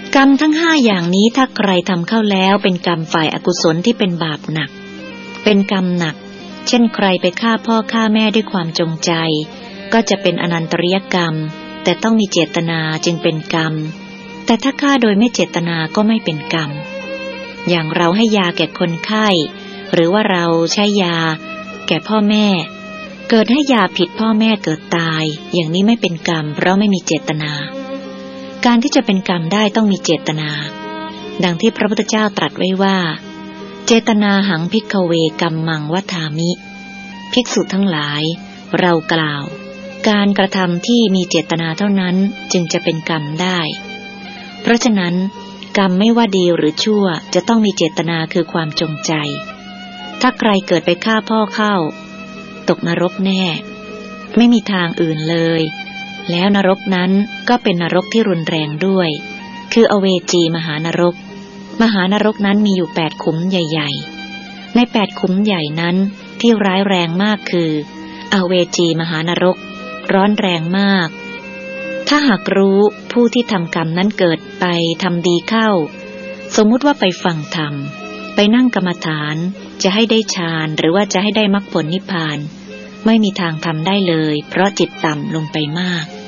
กรรมทั้ง5อย่างนี้ถ้าใครทำเข้าแล้วเป็นกรรมฝ่ายอกุศลที่เป็นบาปหนักเป็นกรรมหนักเช่นใครไปฆ่าพ่อฆ่าแม่ด้วยความจงใจก็จะเป็นอนันตริยกรรมแต่ต้องมีเจตนาจึงเป็นกรรมแต่ถ้าฆ่าโดยไม่เจตนาก็ไม่เป็นกรรมอย่างเราให้ยาแก่คนไข้หรือว่าเราใช้ยาแก่พ่อแม่เกิดให้ยาผิดพ่อแม่เกิดตายอย่างนี้ไม่เป็นกรรมเพราะไม่มีเจตนาการที่จะเป็นกรรมได้ต้องมีเจตนาดังที่พระพุทธเจ้าตรัสไว้ว่าเจตนาหังภิกขเวกัมมังวัฏฐามิภิกษุทั้งหลายเรากล่าวการกระทำที่มีเจตนาเท่านั้นจึงจะเป็นกรรมได้เพราะฉะนั้นกรรมไม่ว่าดีหรือชั่วจะต้องมีเจตนาคือความจงใจถ้าใครเกิดไปฆ่าพ่อเข้าตกนรกแน่ไม่มีทางอื่นเลยแล้วนรกนั้นก็เป็นนรกที่รุนแรงด้วยคืออเวจีมหานรกมหานรกนั้นมีอยู่8ขุมใหญ่ๆใน8ขุมใหญ่นั้นที่ร้ายแรงมากคืออเวจีมหานรกร้อนแรงมากถ้าหากรู้ผู้ที่ทำกรรมนั้นเกิดไปทำดีเข้าสมมุติว่าไปฟังธรรมไปนั่งกรรมฐานจะให้ได้ฌานหรือว่าจะให้ได้มรรคผลนิพพานไม่มีทางทำได้เลยเพราะจิตต่ำลงไปมาก